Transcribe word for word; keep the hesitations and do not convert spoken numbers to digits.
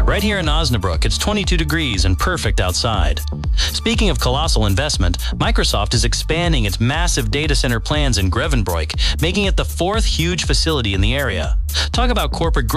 Right here in Osnabrück, it's twenty-two degrees and perfect outside. Speaking of colossal investment, Microsoft is expanding its massive data center plans in Grevenbroich, making it the fourth huge facility in the area. Talk about corporate growth.